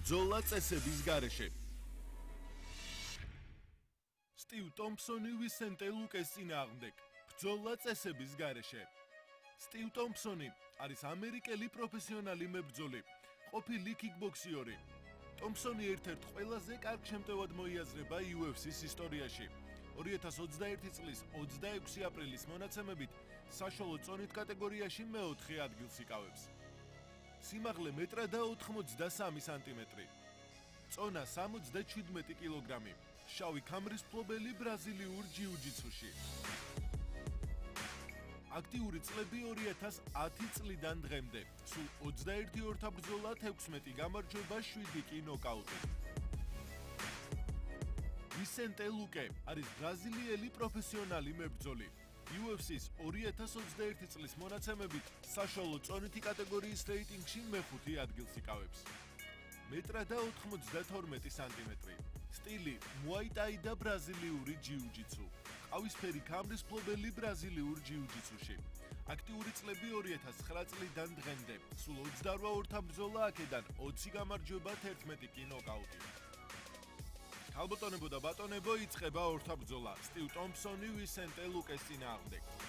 ბრძოლა წესების გარეშე. სტივ ტომპსონი ვისენტე ლუკეს წინააღმდეგ. ბრძოლა წესების გარეშე. სტივ ტომპსონი არის ამერიკელი პროფესიონალი მებრძოლი, ყოფილი კიკბოქსიორი. ტომპსონი ერთ-ერთ ყველაზე კარგ შემტევად მოიაზრება UFC-ს ისტორიაში. 2021 წლის 26 აპრილის მონაცემებით საშუალო წონით კატეგორიაში მეოთხე ადგილს იკავებს. სიმაღლე 1.83 სანტიმეტრი. წონა 77 კილოგრამი. შავი ქამრის მფლობელი ბრაზილიურ ჯიუ-ჯიტსუში. აქტიური წლები 2010 წლიდან დღემდე. სულ 21 ორთაბრძოლა, 16 გამარჯვება, 7 კი ნოკაუტი. ვისენტე ლუკე არის ბრაზილიელი პროფესიონალი მებრძოლი. UFC-ს 2021 წლის მონაცემებით საშუალო წონითი კატეგორიის რეიტინგში მეხუთე ადგილს იკავებს. 1.92 სანტიმეტრი. სტილი მუაი-ტაი და ბრაზილიური ჯიუ-ჯიტსუ. ყავისფერი ქამრის მფლობელი ბრაზილიურ ჯიუ-ჯიტსუში. აქტიური წლები 2009 წლიდან დღემდე. სულ 28 ორთაბრძოლა, აქედან 20 გამარჯვება, 11 კი ნოკაუტი. ქალბატონებო და ბატონებო, იწყება ორთაბრძოლა სტივ ტომპსონი ვისენტე ლუკეს წინააღმდეგ.